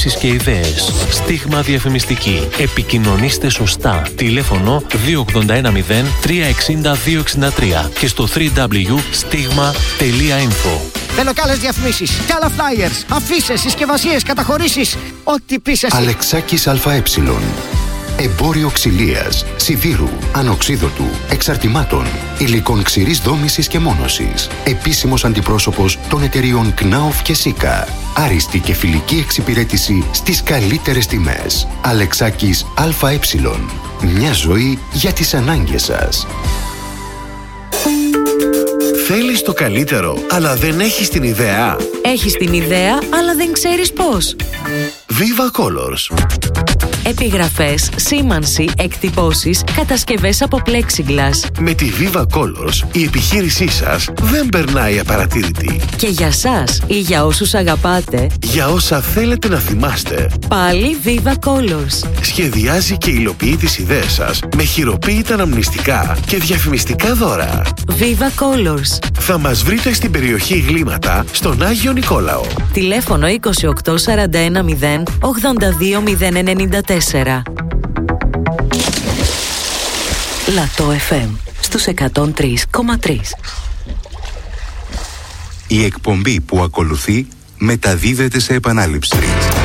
διαφημίσεις και ιδέες. Στίγμα διαφημιστική. Επικοινωνήστε σωστά. Τηλέφωνο 2810 360 263 και στο www.stigma.info. Θέλω κι άλλες διαφημίσεις, κι άλλα flyers, αφίσες, συσκευασίες, καταχωρήσεις. Ό,τι πεις εσύ. Αλεξάκης ΑΕ. Εμπόριο ξυλίας, σιδήρου, ανοξίδωτου, εξαρτημάτων, υλικών ξηρής δόμησης και μόνωσης. Επίσημος αντιπρόσωπος των εταιριών Knauf και Sika. Άριστη και φιλική εξυπηρέτηση στις καλύτερες τιμές. Αλεξάκης ΑΕ. Μια ζωή για τις ανάγκες σας. Θέλεις το καλύτερο, αλλά δεν έχεις την ιδέα. Έχεις την ιδέα, αλλά δεν ξέρεις πώς. Viva Colors. Επιγραφές, σήμανση, εκτυπώσεις, κατασκευές από plexiglass. Με τη Viva Colors η επιχείρησή σας δεν περνάει απαρατήρητη. Και για σας ή για όσους αγαπάτε, για όσα θέλετε να θυμάστε, πάλι Viva Colors. Σχεδιάζει και υλοποιεί τις ιδέες σας με χειροποίητα αναμνηστικά και διαφημιστικά δώρα. Viva Colors. Θα μας βρείτε στην περιοχή Γλύματα, στον Άγιο Νικόλαο. Τηλέφωνο 28 41 0 82 094. Λατό FM στους 103,3. Η εκπομπή που ακολουθεί μεταδίδεται σε επανάληψη.